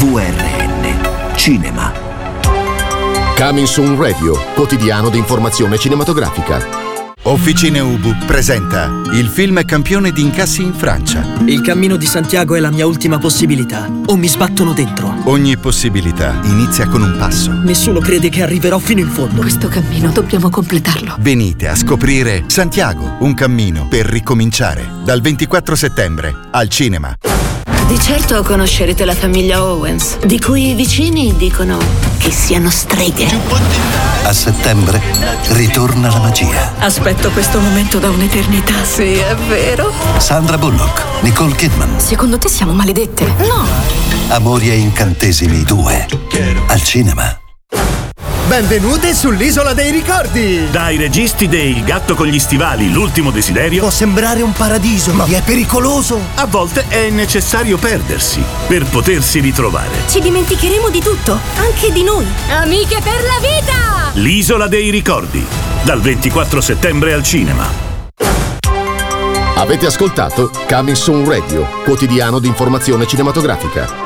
VRN Cinema. Coming Soon Radio, quotidiano di informazione cinematografica. Officine Ubu presenta il film campione di incassi in Francia. Il cammino di Santiago è la mia ultima possibilità, o mi sbattono dentro. Ogni possibilità inizia con un passo. Nessuno crede che arriverò fino in fondo. Questo cammino dobbiamo completarlo. Venite a scoprire Santiago, un cammino per ricominciare. Dal 24 settembre al cinema. Di certo conoscerete la famiglia Owens, di cui i vicini dicono che siano streghe. A settembre ritorna la magia. Aspetto questo momento da un'eternità. Sì, è vero. Sandra Bullock, Nicole Kidman. Secondo te siamo maledette? No. Amori e incantesimi 2 al cinema. Benvenute sull'Isola dei Ricordi! Dai registi de Il gatto con gli stivali, l'ultimo desiderio. Può sembrare un paradiso, ma è pericoloso. A volte è necessario perdersi per potersi ritrovare. Ci dimenticheremo di tutto, anche di noi. Amiche per la vita! L'Isola dei Ricordi, dal 24 settembre al cinema. Avete ascoltato Coming Soon Radio, quotidiano di informazione cinematografica.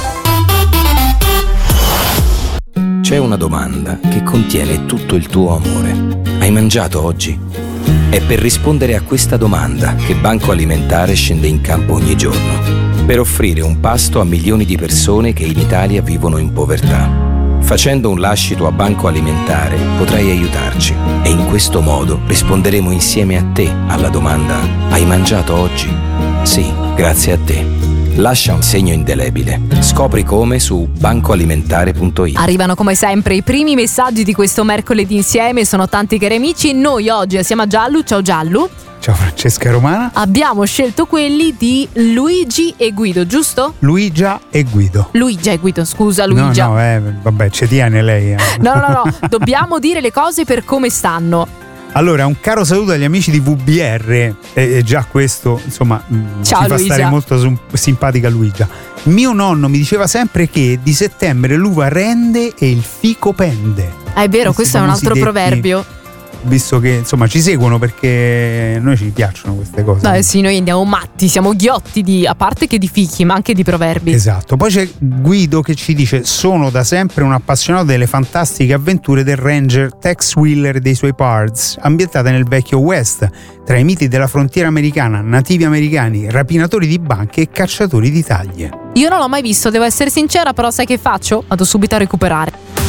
C'è una domanda che contiene tutto il tuo amore. Hai mangiato oggi? È per rispondere a questa domanda che Banco Alimentare scende in campo ogni giorno, per offrire un pasto a milioni di persone che in Italia vivono in povertà. Facendo un lascito a Banco Alimentare potrai aiutarci e in questo modo risponderemo insieme a te alla domanda: hai mangiato oggi? Sì, grazie a te. Lascia un segno indelebile. Scopri come su bancoalimentare.it. Arrivano come sempre i primi messaggi di questo mercoledì insieme, sono tanti cari amici. Noi oggi assieme a Giallo, ciao Giallo. Ciao Francesca e Romana. Abbiamo scelto quelli di Luigi e Guido, giusto? Luigia e Guido. Luigia e Guido, scusa Luigia. Vabbè, ci tiene lei. No, dobbiamo dire le cose per come stanno. Allora, un caro saluto agli amici di VBR, e già questo, insomma, ciao, ci fa Luigia. stare molto simpatica Luigia. Mio nonno mi diceva sempre che di settembre l'uva rende e il fico pende. È vero, questo è un altro proverbio. Visto che insomma ci seguono, perché noi ci piacciono queste cose. Beh sì, noi andiamo matti, siamo ghiotti a parte che di fichi, ma anche di proverbi. Esatto. Poi c'è Guido che ci dice: sono da sempre un appassionato delle fantastiche avventure del Ranger Tex Wheeler e dei suoi pards, ambientate nel vecchio West, tra i miti della frontiera americana, nativi americani, rapinatori di banche e cacciatori di taglie. Io non l'ho mai visto, devo essere sincera, però sai che faccio? Vado subito a recuperare.